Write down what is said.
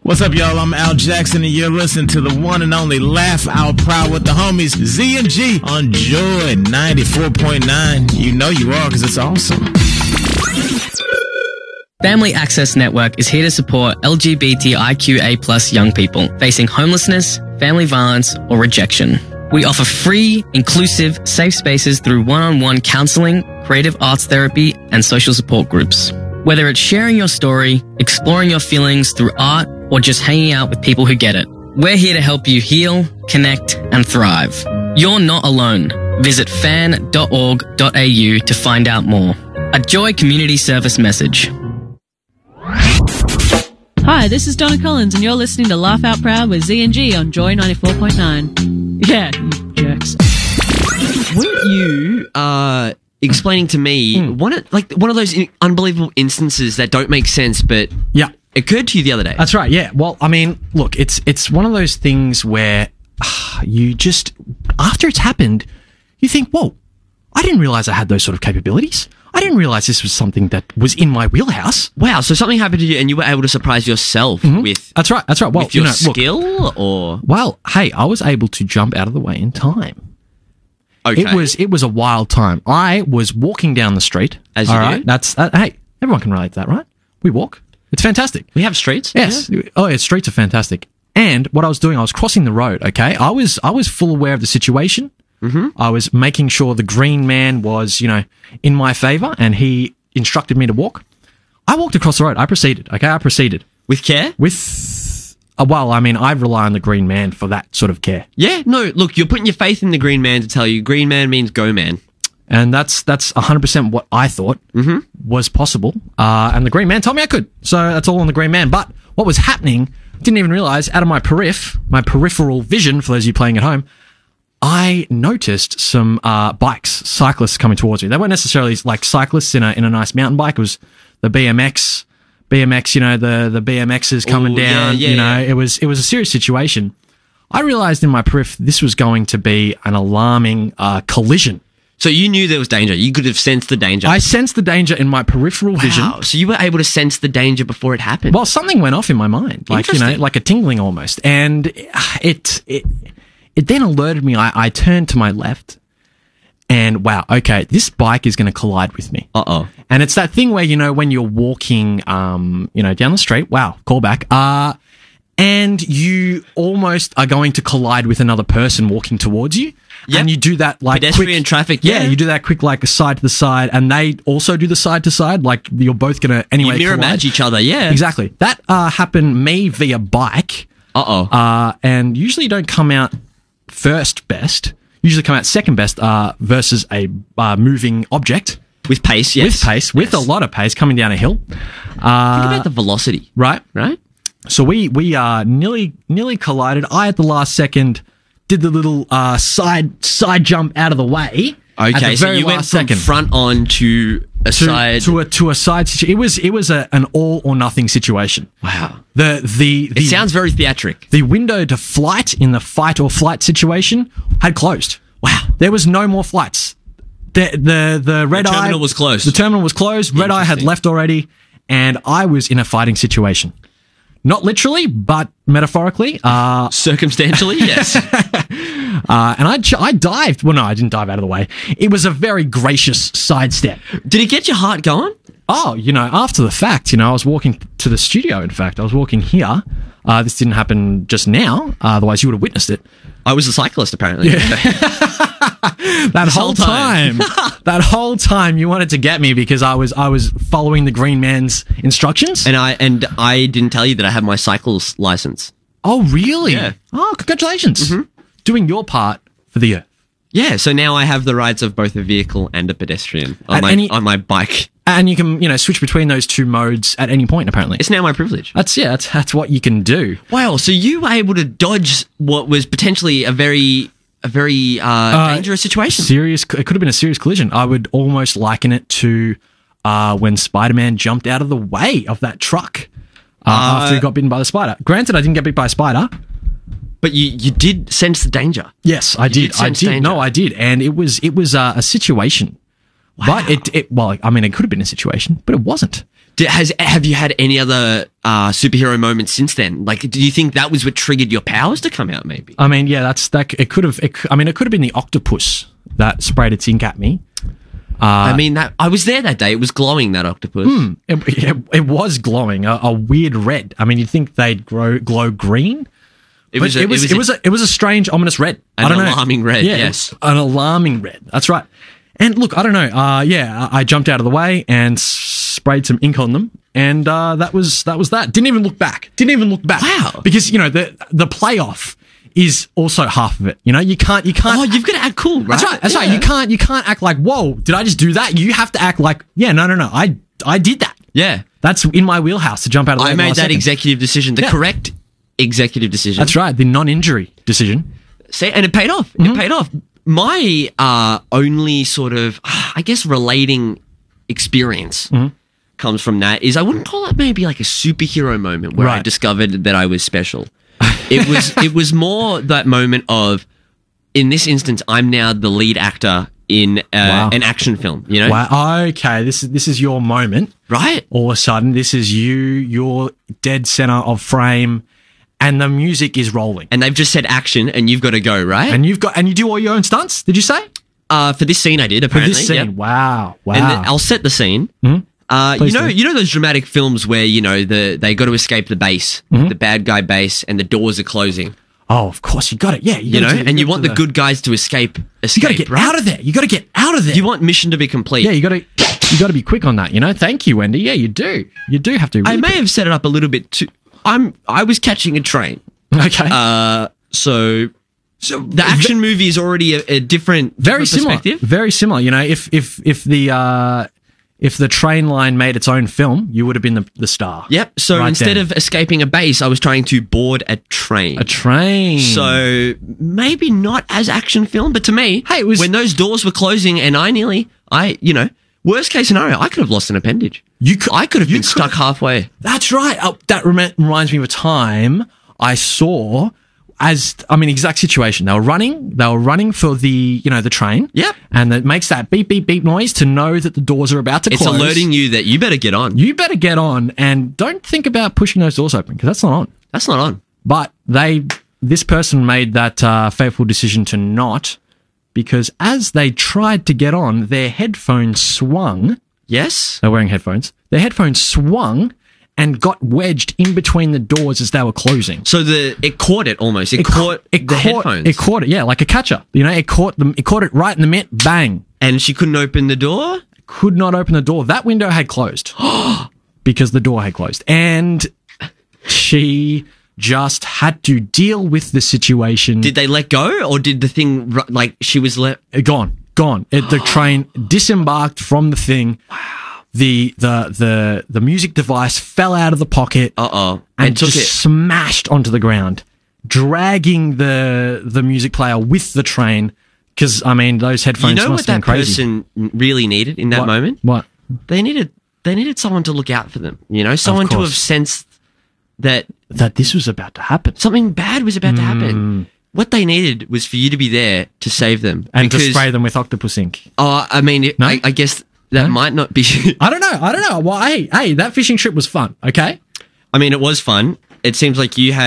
What's up, y'all? I'm Al Jackson, and you're listening to the one and only Laugh Out Proud with the homies Z and G on Joy 94.9. You know you are, because it's awesome. Family Access Network is here to support LGBTIQA+ young people facing homelessness, family violence, or rejection. We offer free, inclusive, safe spaces through one-on-one counseling, creative arts therapy, and social support groups. Whether it's sharing your story, exploring your feelings through art, or just hanging out with people who get it, we're here to help you heal, connect, and thrive. You're not alone. Visit fan.org.au to find out more. A Joy Community Service message. Hi, this is Donna Collins, and you're listening to Laugh Out Proud with Z and G on Joy 94.9. Yeah, you jerks. Weren't you explaining to me one of those unbelievable instances that don't make sense, but yeah, occurred to you the other day? That's right. Yeah. Well, I mean, look, it's one of those things where you just, after it's happened, you think, whoa, I didn't realize I had those sort of capabilities. I didn't realize this was something that was in my wheelhouse. Wow, so something happened to you and you were able to surprise yourself with... That's right. Well, with your skill, or... Well, hey, I was able to jump out of the way in time. Okay. It was a wild time. I was walking down the street. As you do. Hey, everyone can relate to that, right? We walk. It's fantastic. We have streets. Yes. Yeah. Oh, yeah, streets are fantastic. And what I was doing, I was crossing the road, okay? I was full aware of the situation. Mm-hmm. I was making sure the green man was, in my favor, and he instructed me to walk. I walked across the road. I proceeded. With care? Well, I mean, I rely on the green man for that sort of care. Yeah, no, look, you're putting your faith in the green man to tell you green man means go man. And that's 100% what I thought was possible. And the green man told me I could. So that's all on the green man. But what was happening, didn't even realize, out of my peripheral vision, for those of you playing at home, I noticed some cyclists coming towards me. They weren't necessarily like cyclists in a nice mountain bike. It was the BMX, the BMXers coming down. It was a serious situation. I realized in my this was going to be an alarming collision. So you knew there was danger. You could have sensed the danger. I sensed the danger in my peripheral vision. Wow. So you were able to sense the danger before it happened. Well, something went off in my mind, like a tingling almost, and it then alerted me. I turned to my left and wow, okay, this bike is going to collide with me. Uh-oh. And it's that thing where, when you're walking, down the street, wow, callback, and you almost are going to collide with another person walking towards you. Yep. And you do that like pedestrian traffic. Yeah, you do that quick like side to the side, and they also do the side to side. Like you're both going to anyway. You mirror match each other. Yeah, exactly. That happened me via bike. And usually you don't come out first best. Usually come out second best versus a moving object. With pace, yes. With a lot of pace coming down a hill. Think about the velocity. Right. So we nearly collided. I, at the last second, did the little side jump out of the way. Okay, so you went from front on to a side to a side situation. It was an all or nothing situation. Wow. It sounds very theatric. The window to flight in the fight or flight situation had closed. Wow. There was no more flights. The red eye terminal was closed. The terminal was closed. Red eye had left already, and I was in a fighting situation. Not literally, but metaphorically. Circumstantially, yes. And I dived. Well, no, I didn't dive out of the way. It was a very gracious sidestep. Did it get your heart going? Oh, after the fact, I was walking to the studio, in fact. I was walking here. This didn't happen just now. Otherwise, you would have witnessed it. I was a cyclist, apparently. Yeah. That whole time you wanted to get me because I was following the green man's instructions. And I didn't tell you that I have my cycle's license. Oh, really? Yeah. Oh, congratulations. Mm-hmm. Doing your part for the earth. Yeah, so now I have the rights of both a vehicle and a pedestrian on my bike. And you can, switch between those two modes at any point, apparently. It's now my privilege. That's what you can do. Wow, so you were able to dodge what was potentially a very dangerous situation. It could have been a serious collision. I would almost liken it to when Spider-Man jumped out of the way of that truck after he got bitten by the spider. Granted, I didn't get bit by a spider. But you did sense the danger. Yes, I did. Danger. No, I did. And it was a situation. Wow. But it could have been a situation, but it wasn't. Have you had any other superhero moments since then? Like, do you think that was what triggered your powers to come out? Maybe. I mean, yeah, it could have been the octopus that sprayed its ink at me. I mean, that I was there that day. It was glowing, that octopus. It was glowing, a weird red. I mean, you'd think they'd glow green. It was a strange, ominous red. An alarming red. Yeah, yes, an alarming red. That's right. And look, I don't know. I jumped out of the way and sprayed some ink on them, and that was that. Didn't even look back. Wow. Because the playoff is also half of it. You can't. Oh, you've got to act cool, right? That's right. You can't act like, whoa, did I just do that? You have to act like, yeah, no. I did that. Yeah. That's in my wheelhouse to jump out of the way. I made that executive decision, the correct executive decision. That's right, the non-injury decision. See, and it paid off. It paid off. My only sort of, I guess, relating experience comes from that is I wouldn't call it maybe like a superhero moment where I discovered that I was special. It was more that moment of, in this instance, I'm now the lead actor in an action film. Wow. Okay, this is your moment, right? All of a sudden, this is you're dead center of frame, and the music is rolling, and they've just said action, and you've got to go, right? And you do all your own stunts. Did you say? For this scene, I did. Apparently, for this scene. Yep. Wow. And I'll set the scene. You know those dramatic films where they got to escape the base, the bad guy base, and the doors are closing. Oh, of course, you got it. Yeah, you want the good guys to escape. You got to get out of there. You got to get out of there. You want mission to be complete. Yeah, you got to be quick on that. Thank you, Wendy. Yeah, you do. You do have to. I may have set it up a little bit too. I was catching a train. Okay. So the action movie is already a different, very similar perspective. Very similar. If the train line made its own film, you would have been the star. Yep. So instead of escaping a base, I was trying to board a train. A train. So maybe not as action film, but to me, hey, it was when those doors were closing and worst case scenario, I could have lost an appendage. I could have been stuck halfway. That's right. That reminds me of a time I saw. Exact situation. They were running for the train. Yep. And it makes that beep, beep, beep noise to know that the doors are about to close. It's alerting you that you better get on. You better get on, and don't think about pushing those doors open, because that's not on. That's not on. But this person made that fateful decision to not, because as they tried to get on, their headphones swung. Yes. They're wearing headphones. Their headphones swung and got wedged in between the doors as they were closing. So it caught it almost. It caught the headphones. It caught it, yeah, like a catcher. It caught it right in the mitt, bang. And she couldn't open the door? Could not open the door. That window had closed. Because the door had closed. And she just had to deal with the situation. Did they let go, or did the thing, she was let... Gone. The train disembarked from the thing. Wow. The music device fell out of the pocket. And just smashed onto the ground, dragging the music player with the train. Because those headphones must have been crazy. You know what that person really needed in that moment? What? They needed someone to look out for them. Someone to have sensed that this was about to happen. Something bad was about to happen. What they needed was for you to be there to save them and to spray them with octopus ink. I guess. That might not be... I don't know. Well, hey, that fishing trip was fun, okay? It was fun. It seems like you had